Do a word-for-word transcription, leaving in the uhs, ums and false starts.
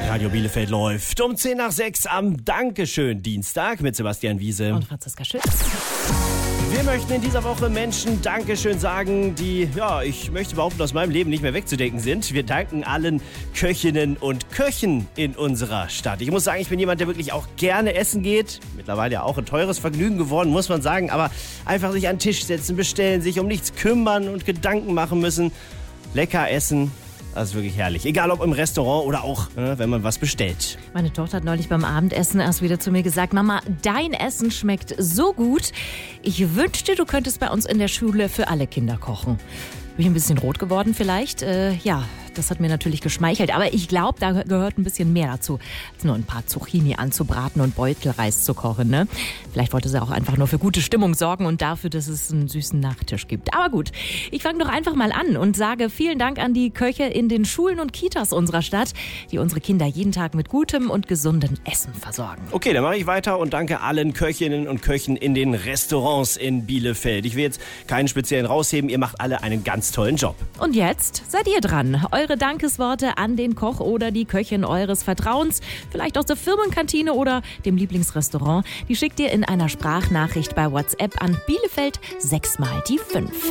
Radio Bielefeld läuft um zehn nach sechs am Dankeschön Dienstag mit Sebastian Wiese und Franziska Schütz. Wir möchten in dieser Woche Menschen Dankeschön sagen, die, ja, ich möchte behaupten, aus meinem Leben nicht mehr wegzudenken sind. Wir danken allen Köchinnen und Köchen in unserer Stadt. Ich muss sagen, ich bin jemand, der wirklich auch gerne essen geht. Mittlerweile ja auch ein teures Vergnügen geworden, muss man sagen. Aber einfach sich an den Tisch setzen, bestellen, sich um nichts kümmern und Gedanken machen müssen. Lecker essen. Das ist wirklich herrlich. Egal ob im Restaurant oder auch, äh, wenn man was bestellt. Meine Tochter hat neulich beim Abendessen erst wieder zu mir gesagt, Mama, dein Essen schmeckt so gut. Ich wünschte, du könntest bei uns in der Schule für alle Kinder kochen. Bin ich ein bisschen rot geworden vielleicht? Äh, ja, das hat mir natürlich geschmeichelt. Aber ich glaube, da gehört ein bisschen mehr dazu, als nur ein paar Zucchini anzubraten und Beutelreis zu kochen. Ne? Vielleicht wollte sie auch einfach nur für gute Stimmung sorgen und dafür, dass es einen süßen Nachtisch gibt. Aber gut, ich fange doch einfach mal an und sage vielen Dank an die Köche in den Schulen und Kitas unserer Stadt, die unsere Kinder jeden Tag mit gutem und gesundem Essen versorgen. Okay, dann mache ich weiter und danke allen Köchinnen und Köchen in den Restaurants in Bielefeld. Ich will jetzt keinen speziellen rausheben, ihr macht alle einen ganz tollen Job. Und jetzt seid ihr dran. Eure Dankesworte an den Koch oder die Köchin eures Vertrauens, vielleicht aus der Firmenkantine oder dem Lieblingsrestaurant, die schickt ihr in einer Sprachnachricht bei WhatsApp an Bielefeld sechs mal die fünf.